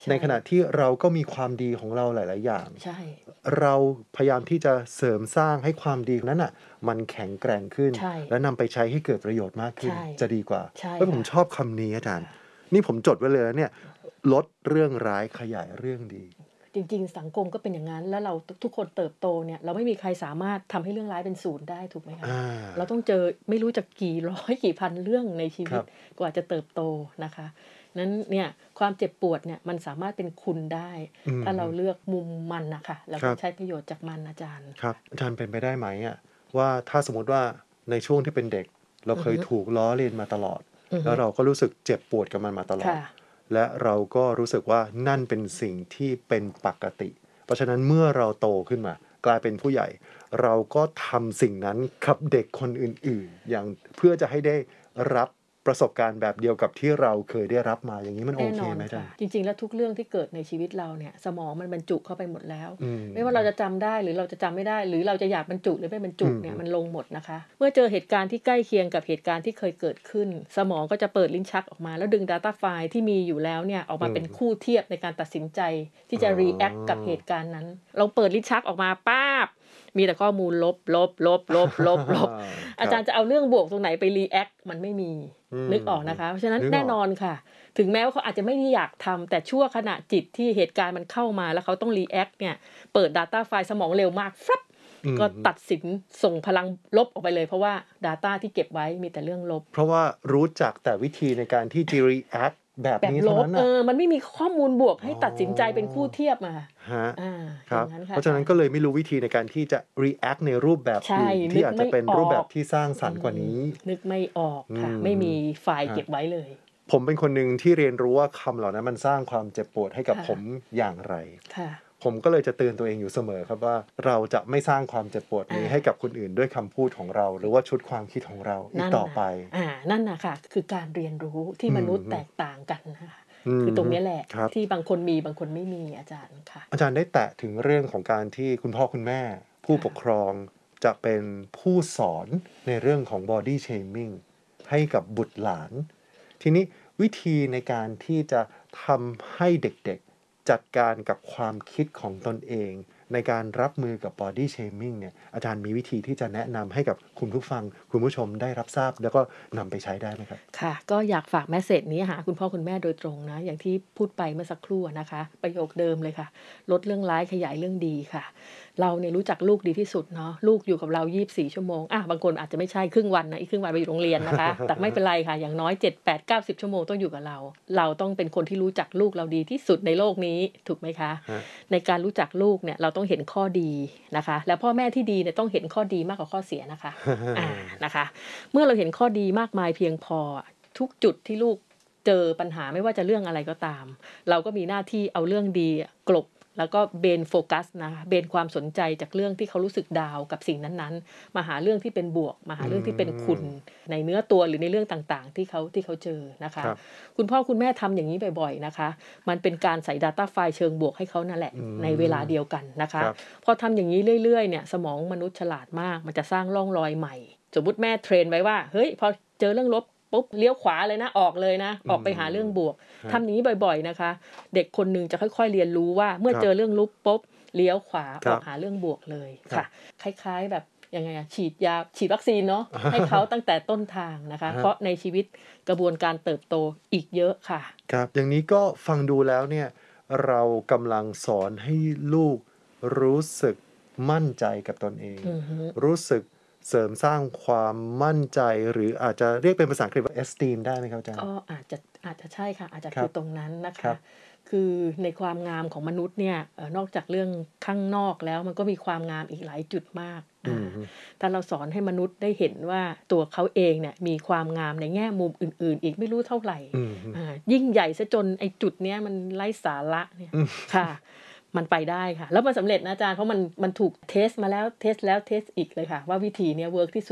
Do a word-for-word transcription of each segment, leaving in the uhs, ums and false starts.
ในขณะที่เราก็มีความดีของเราหลายๆอย่างใช่เราพยายามที่จะเสริมสร้างให้ความดีนั้นน่ะมันแข็งแกร่งขึ้นและนำไปใช้ให้เกิดประโยชน์มากขึ้นจะดีกว่าเพราะผมชอบคำนี้อาจารย์นี่ผมจดไว้เลยนะเนี่ยลดเรื่องร้ายขยายเรื่องดีจริงๆสังคมก็เป็นอย่างนั้นแล้วเราทุกคนเติบโตเนี่ยเราไม่มีใครสามารถทำให้เรื่องร้ายเป็นศูนย์ได้ถูกไหมคะเราต้องเจอไม่รู้จะกี่ร้อยกี่พันเรื่องในชีวิตกว่าจะเติบโตนะคะนั้นเนี่ยความเจ็บปวดเนี่ยมันสามารถเป็นคุณได้ถ้าเราเลือกมุมมันนะคะเราต้องใช้ประโยชน์จากมันอาจารย์ครับอาจารย์เป็นไปได้ไหมอ่ะว่าถ้าสมมติว่าในช่วงที่เป็นเด็กเราเคยถูกล้อเลียนมาตลอดแล้วเราก็รู้สึกเจ็บปวดกับมันมาตลอดและเราก็รู้สึกว่านั่นเป็นสิ่งที่เป็นปกติเพราะฉะนั้นเมื่อเราโตขึ้นมากลายเป็นผู้ใหญ่เราก็ทำสิ่งนั้นกับเด็กคนอื่นๆอย่างเพื่อจะให้ได้รับประสบการณ์แบบเดียวกับที่เราเคยได้รับมาอย่างนี้มันโอเคไหมจ๊ะจริงๆแล้วทุกเรื่องที่เกิดในชีวิตเราเนี่ยสมองมันบรรจุเข้าไปหมดแล้วไม่ว่าเราจะจำได้หรือเราจะจำไม่ได้หรือเราจะอยากบรรจุหรือไม่บรรจุเนี่ยมันลงหมดนะคะเมื่อเจอเหตุการณ์ที่ใกล้เคียงกับเหตุการณ์ที่เคยเกิดขึ้นสมองก็จะเปิดลิ้นชักออกมาแล้วดึง data file ที่มีอยู่แล้วเนี่ยออกมาเป็นคู่เทียบในการตัดสินใจที่จะ react กับเหตุการณ์นั้นเราเปิดลิ้นชักออกมาป๊าบมีแต่ข้อมูลลบลบลบลบลบลบอาจารย์จะเอาเรื่องบวกตรงไหนไป react มันไม่มีนึกออกนะคะเพราะฉะนั้นแน่นอนค่ะถึงแม้ว่าเขาอาจจะไม่ได้อยากทำแต่ชั่วขณะจิตที่เหตุการณ์มันเข้ามาแล้วเขาต้อง react เนี่ยเปิด data file สมองเร็วมากฟับก็ตัดสินส่งพลังลบออกไปเลยเพราะว่า data ที่เก็บไว้มีแต่เรื่องลบเพราะว่ารู้จักแต่วิธีในการที่จะ reactแบบนี้เท่านั้นนะเออมันไม่มีข้อมูลบวกให้ตัดสินใจเป็นคู่เทียบมาฮะครับเพราะฉะนั้นก็เลยไม่รู้วิธีในการที่จะ react ในรูปแบบอื่นที่อาจจะเป็นรูปแบบที่สร้างสรรค์กว่านี้นึกไม่ออกค่ะไม่มีไฟล์เก็บไว้เลยผมเป็นคนหนึ่งที่เรียนรู้ว่าคำเหล่านั้นมันสร้างความเจ็บปวดให้กับผมอย่างไรผมก็เลยจะเตือนตัวเองอยู่เสมอครับว่าเราจะไม่สร้างความเจ็บปวดนี้ให้กับคนอื่นด้วยคำพูดของเราหรือว่าชุดความคิดของเราอีกต่อไปอ่านั่นนะค่ะคือการเรียนรู้ที่มนุษย์แตกต่างกันนะคะคือตรงนี้แหละที่บางคนมีบางคนไม่มีอาจารย์ค่ะอาจารย์ได้แตะถึงเรื่องของการที่คุณพ่อคุณแม่ผู้ปกครองจะเป็นผู้สอนในเรื่องของ body shaming ให้กับบุตรหลานทีนี้วิธีในการที่จะทำให้เด็กๆจัดการกับความคิดของตนเองในการรับมือกับ body shaming เนี่ยอาจารย์มีวิธีที่จะแนะนำให้กับคุณผู้ฟังคุณผู้ชมได้รับทราบแล้วก็นำไปใช้ได้ไหมครับค่ะก็อยากฝากแมสเสจนี้หาคุณพ่อคุณแม่โดยตรงนะอย่างที่พูดไปเมื่อสักครู่นะคะประโยคเดิมเลยค่ะลดเรื่องร้ายขยายเรื่องดีค่ะเราเนี่ยรู้จักลูกดีที่สุดเนาะลูกอยู่กับเรายี่สิบสี่ชั่วโมงอ่ะบางคนอาจจะไม่ใช่ครึ่งวันนะอีกครึ่งวันไปอยู่โรงเรียนนะคะ แต่ไม่เป็นไรค่ะอย่างน้อยเจ็ด แปด เก้า สิบชั่วโมงต้องอยู่กับเราเราต้องเป็นคนที่รู้จักลูกเราดีที่สุดในโลกนี้ถูกไหมคะในการรู้จักลูกเนี่ยเราต้องเห็นข้อดีนะคะแล้วพ่อแม่ที่ดีเนี่ยต้องเห็นข้อดีมากกว่าข้อเสียนะคะ อ่านะคะเมื่อเราเห็นข้อดีมากมายเพียงพอทุกจุดที่ลูกเจอปัญหาไม่ว่าจะเรื่องอะไรก็ตามเราก็มีหน้าที่เอาเรื่องดีกลบแล้วก็เบนโฟกัสนะคะเบนความสนใจจากเรื่องที่เขารู้สึกดาวกับสิ่งนั้นๆมาหาเรื่องที่เป็นบวกมาหาเรื่องที่เป็นคุณในเนื้อตัวหรือในเรื่องต่างๆที่เขาที่เขาเจอนะคะคุณพ่อคุณแม่ทำอย่างนี้บ่อยๆนะคะมันเป็นการใส่ data file เชิงบวกให้เขานั่นแหละในเวลาเดียวกันนะคะพอทำอย่างนี้เรื่อยๆเนี่ยสมองมนุษย์ฉลาดมากมันจะสร้างร่องรอยใหม่สมมุติแม่เทรนไว้ว่าเฮ้ยพอเจอเรื่องลบปุ๊บเลี้ยวขวาเลยนะออกเลยนะออกไปหาเรื่องบวกทำอย่างนี้บ่อยๆนะคะเด็กคนนึงจะค่อยๆเรียนรู้ว่าเมื่อเจอเรื่องลบปุ๊บเลี้ยวขวาออกหาเรื่องบวกเลยค่ะคล้ายๆแบบยังไงอะฉีดยาฉีดวัคซีนเนาะให้เขาตั้งแต่ต้นทางนะคะเพราะในชีวิตกระบวนการเติบโตอีกเยอะค่ะครับอย่างนี้ก็ฟังดูแล้วเนี่ยเรากำลังสอนให้ลูกรู้สึกมั่นใจกับตนเองรู้สึกเสริมสร้างความมั่นใจหรืออาจจะเรียกเป็นภาษาอังกฤษว่า esteem ได้ไหมครับอาจารย์ก็อาจจะอาจจะใช่ค่ะอาจจะคือตรงนั้นนะคะคือในความงามของมนุษย์เนี่ยนอกจากเรื่องข้างนอกแล้วมันก็มีความงามอีกหลายจุดมากถ้าเราสอนให้มนุษย์ได้เห็นว่าตัวเขาเองเนี่ยมีความงามในแง่มุมอื่นๆอีกไม่รู้เท่าไหร่ยิ่งใหญ่ซะจนไอ้จุดเนี้ยมันไร้สาระเนี่ยค่ะมันไปได้ค่ะแล้วมันสำเร็จนะอาจารย์เพราะมันมันถูกเทสมาแล้วเทสแล้วเทสอีกเลยค่ะว่าวิธีนี้เวิร์กที่สุดเลย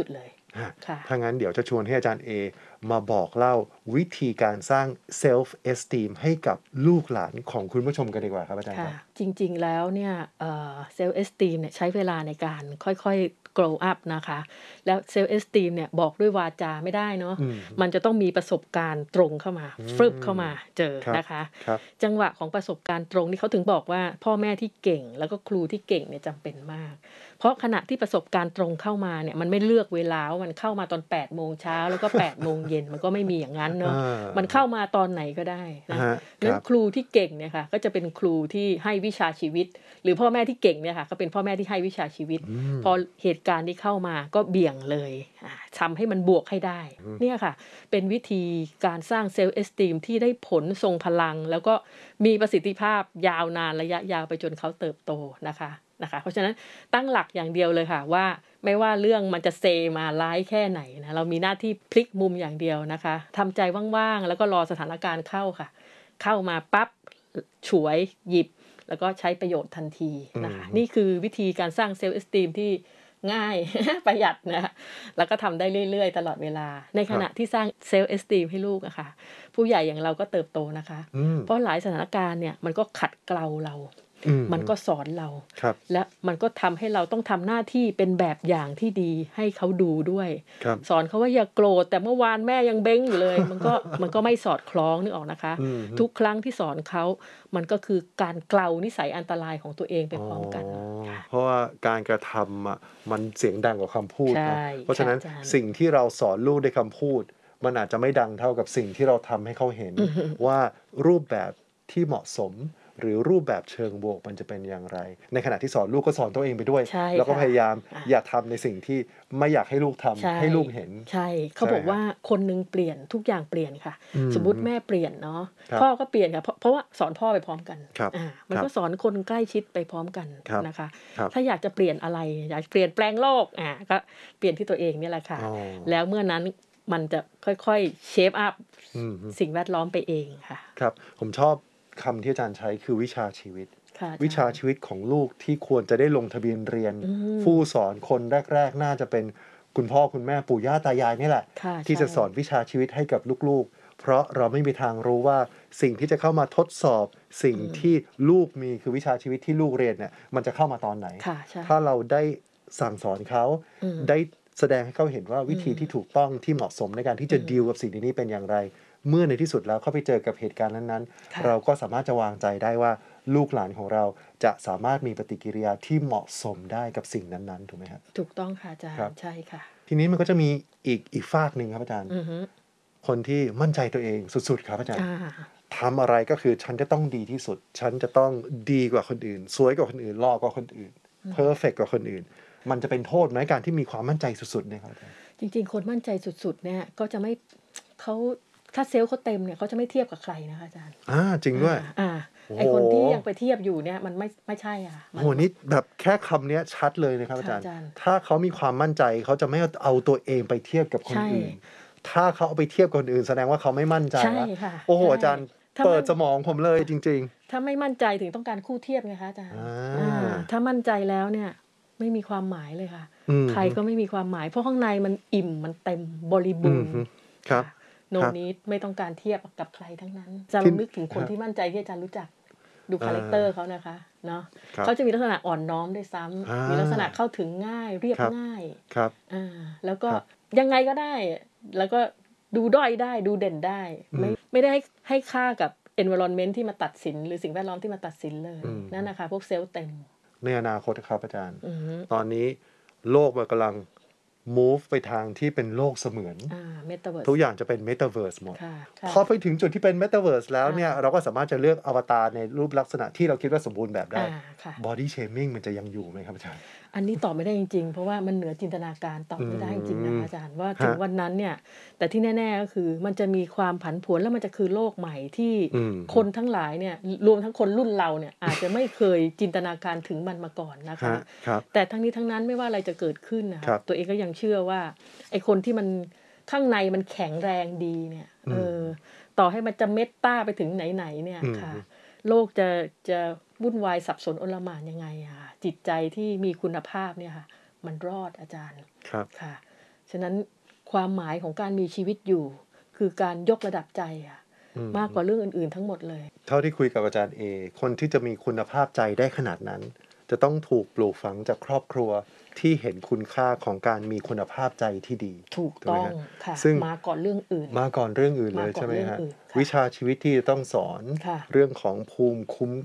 ฮะค่ะถ้างั้นเดี๋ยวจะชวนให้อาจารย์เอมาบอกเล่าวิธีการสร้าง self esteem ให้กับลูกหลานของคุณผู้ชมกันดีกว่าครับอาจารย์คค่ะรับจริง ๆ แล้วเนี่ยเอ่อ self esteem เนี่ยใช้เวลาในการค่อย ๆ grow up นะคะ แล้ว self esteem เนี่ยบอกด้วยวาจาไม่ได้เนาะอืมมันจะต้องมีประสบการณ์ตรงเข้ามาอืฟรึบเข้ามาเจอครับนะคะครับจังหวะของประสบการณ์ตรงนี่เขาถึงบอกว่า พ่อแม่ที่เก่ง แล้วก็ครูที่เก่งเนี่ยจำเป็นมาก เพราะขณะที่ประสบการณ์ตรงเข้ามาเนี่ย มันไม่เลือกเวลาว่ามันเข้ามาตอน แปด โมงเช้า แล้วก็ แปด โมงเย็น มันก็ไม่มีอย่างงั้นเนาะอามันเข้ามาตอนไหนก็ได้นะฮะงั้คน รับครูที่เก่งเนี่ยค่ะ ก็จะเป็นครูที่ให้วิชาชีวิต หรือพ่อแม่ที่เก่งเนี่ยค่ะ ก็เป็นพ่อแม่ที่ให้วิชาชีวิตอืมพอเหตุการณ์นี้เข้ามาก็เบี่ยงเลย อ่า ทำให้มันบวกให้ได้อืมเนี่ยค่ะ เป็นวิธีการสร้าง self esteem ที่ได้ผลทรงพลัง แล้วก็มีประสิทธิภาพยาวนานระยะยาวไปจนเขาเติบโตนะคะ นะคะ เพราะฉะนั้นตั้งหลักอย่างเดียวเลยค่ะว่า ไม่ว่าเรื่องมันจะเซมาร้ายแค่ไหนนะ เรามีหน้าที่พลิกมุมอย่างเดียวนะคะ ทำใจว่าง ๆ แล้วก็รอสถานการณ์เข้าค่ะ เข้ามาปั๊บ อ ฉวย หยิบ แล้วก็ใช้ประโยชน์ทันทีนะคะอือฮึนี่คือวิธีการสร้าง self esteem ที่ง่าย ประหยัดนะคะ แล้วก็ทำได้เรื่อย ๆ ตลอดเวลา ในขณะที่สร้าง self esteem ให้ลูกอะค่ะ ผู้ใหญ่อย่างเราก็เติบโตนะคะอืมเพราะหลายสถานการณ์เนี่ยมันก็ขัดเกลาเราอือฮึมันก็สอนเราครับและมันก็ทำให้เราต้องทำหน้าที่เป็นแบบอย่างที่ดีให้เขาดูด้วยครับสอนเขาว่าอย่าโกรธ แต่เมื่อวานแม่ยังเบ้งอยู่เลย มันก็ มันก็ไม่สอดคล้อง นึกออกนะคะอือฮึทุกครั้งที่สอนเขา มันก็คือการเกลานิสัยอันตรายของตัวเองไปพร้อมกันอ๋อค่ะเพราะว่าการกระทำอะมันเสียงดังกว่าคำพูดใช่เนาะ เพราะฉะนั้นค่ะอาจารย์สิ่งที่เราสอนลูกด้วยคำพูด มันอาจจะไม่ดังเท่ากับสิ่งที่เราทำให้เขาเห็นอือฮึว่ารูปแบบที่เหมาะสม หรือรูปแบบเชิงบวกมันจะเป็นอย่างไร ในขณะที่สอนลูกก็สอนตัวเองไปด้วยใช่แล้วก็ค่ะพยายามอาอย่าทำในสิ่งที่ไม่อยากให้ลูกทใช่ำ ให้ลูกเห็นใช่ เขาใช่บอกครัว่าคนหนึ่งเปลี่ยน ทุกอย่างเปลี่ยนค่ะอือสมมุติแม่เปลี่ยนเนาะครับพ่อก็เปลี่ยนค่ะ เพราะ เพราะว่าสอนพ่อไปพร้อมกันครับอา มันครับก็สอนคนใกล้ชิดไปพร้อมกันครับนะคะครับถ้าอยากจะเปลี่ยนอะไร อยากเปลี่ยนแปลงโลก อา ก็เปลี่ยนที่ตัวเองเนี่ยแหละค่ะอ๋อแล้วเมื่อนั้นมันจะค่อย ๆ shape up อือฮึสิ่งแวดล้อมไปเองค่ะครับ ผมชอบคำที่อาจารย์ใช้คือวิชาชีวิตค่ะอาวิจาชารย์ชีวิตของลูกที่ควรจะได้ลงทะเบียนเรียนอืมผู้สอนคนแรก ๆ น่าจะเป็นคุณพ่อคุณแม่ ปู่ย่าตายายนี่แหละค่ะที่ใช่จะสอนวิชาชีวิตให้กับลูก ๆ เพราะเราไม่มีทางรู้ว่าสิ่งที่จะเข้ามาทดสอบสิ่งอืมที่ลูกมี คือวิชาชีวิตที่ลูกเรียนเนี่ย มันจะเข้ามาตอนไหนค่ะ ใช่ถ้าเราได้สั่งสอนเขาอืมได้แสดงให้เขาเห็นว่าวิธีอืมที่ถูกต้องที่เหมาะสมในการที่จะอืมดีลกับสิ่งนี้เป็นอย่างไร เมื่อในที่สุดแล้วเขาไปเจอกับเหตุการณ์นั้นค่ะๆ เราก็สามารถจะวางใจได้ว่าลูกหลานของเราจะสามารถมีปฏิกิริยาที่เหมาะสมได้กับสิ่งนั้น ๆ ถูกไหมครับ? ถูกต้องค่ะอาจารครับย์ ใช่ค่ะทีนี้มันก็จะมีอีก อีกฝากหนึ่งครับอาจารย์อือฮึคนที่มั่นใจตัวเองสุด ๆ ครับอาจารย์อาทำอะไรก็คือฉันจะต้องดีที่สุด ฉันจะต้องดีกว่าคนอื่น สวยกว่าคนอื่น หล่อกว่าคนอื่นอืมเพอร์เฟกต์กว่าคนอื่น มันจะเป็นโทษไหมการที่มีความมั่นใจสุด ๆ เนี่ยครับอาจารย์? จริง ๆ คนมั่นใจสุด ๆ เนี่ยก็จะไม่ เขา ถ้าเซลส์เขาเต็มเนี่ยเขาจะไม่เทียบกับใครนะคะอาจารย์อา จริงด้วยอาโอ้ๆโฮไอ้คนที่ยังไปเทียบอยู่เนี่ยมันไม่ ไม่ใช่อะค่ะโอ้โฮ นี่แบบแค่คำเนี้ยชัดเลยนะครับอาจารย์ค่ะอาจารย์ถ้าเขามีความมั่นใจ เขาจะไม่เอาตัวเองไปเทียบกับคนใช่อื่น ถ้าเขาเอาไปเทียบกับคนอื่น แสดงว่าเขาไม่มั่นใจใช่แล้วค่ะโอ้โฮใช่อาจารย์ถ้าเปิมั่ดนสมองผมเลยจริง ๆถ้าไม่มั่นใจถึงต้องการคู่เทียบไงคะอาจารย์อาอา ถ้ามั่นใจแล้วเนี่ยไม่มีความหมายเลยค่ะอือใครฮึก็ไม่มีความหมาย เพราะข้างในมันอิ่ม มันเต็ม บริบอืูอรณ์ฮึ ครับค่ะ no ครับ need ไม่ต้องการเทียบกับใครทั้งนั้น อาจารย์ทีลองนึกถึงคครนับที่มั่นใจที่อาจารย์รู้จัก ดูอาคาแรกเตอร์เขานะคะ เนาะครับเขาจะมีลักษณะอ่อนน้อมด้วยซ้อาำ มีลักษณะเข้าถึงง่าย เรียบครับง่ายครับอา แล้วก็ครับยังไงก็ได้ แล้วก็ดูด้อยได้ ดูเด่นได้อืมไม่ ไม่ได้ให้ ให้ค่ากับ environment ที่มาตัดสิน หรือสิ่งแวดล้อมที่มาตัดสินเลยอืมนั่นน่ะค่ะพวกเซลส์เต็มในอนาคตอะครับอาจารย์อือฮึตอนนี้โลกมันกำลัง มูฟ ไปทางที่เป็นโลกเสมือนอา Metaverse ทุกอย่างจะเป็น Metaverse หมดค่ะ ค่ะพอไปถึงจุดที่เป็น Metaverse แล้วเนี่ยอาเราก็สามารถจะเลือกอวตารในรูปลักษณะที่เราคิดว่าสมบูรณ์แบบได้อา ค่ะ Body shaming มันจะยังอยู่ไหมครับอาจารย์? อันนี้ตอบไม่ได้จริง ๆ เพราะว่ามันเหนือจินตนาการ ตอบไม่ได้จริง ๆ นะอืมคะอาจารย์ ว่าครัถึบงวันนั้นเนี่ย แต่ที่แน่ ๆ ก็คือมันจะมีความผันผวน แล้วมันจะคือโลกใหม่ที่อืมคนทั้งหลายเนี่ย ร รวมทั้งคนรุ่นเราเนี่ย อาจจะไม่เคยจินตนาการถึงมันมาก่อนนะคคะรับ ครับแต่ทั้งนี้ทั้งนั้นไม่ว่าอะไรจะเกิดขึ้นน่ะคค่ะรับตัวเองก็ยังเชื่อว่า ไอ้คนที่มัน ข้างในมันแข็งแรงดีเนี่ยอืมเออ ต่อให้มันจะเมตตาไปถึงไหน ๆ เนี่ยอืมค่ะ โลกจะ จะวุ่นวายสับสนโอลหม่านยังไงอะค่ะ จิตใจที่มีคุณภาพเนี่ยค่ะ มันรอดอาจารย์ครับค่ะฉะนั้นความหมายของการมีชีวิตอยู่คือการยกระดับใจอะมากกว่าเรื่องอื่นๆทั้งหมดเลยเท่าที่คุยกับอาจารย์เอคนที่จะมีคุณภาพใจได้ขนาดนั้นจะต้องถูกปลูกฝังจากครอบครัวที่เห็นคุณค่าของการมีคุณภาพใจที่ดีถูกต้องค่ะซึ่งมาก่อนเรื่องอื่นมาก่อนเรื่องอื่นเลยใช่ไหมฮะวิชาชีวิตที่จะต้องสอนเรื่องของภูมิคุ้ม